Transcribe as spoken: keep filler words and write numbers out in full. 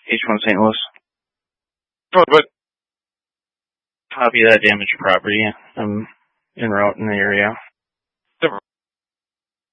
H one Saint Louis. Oh, but Copy that damaged property. I'm en route in the area. never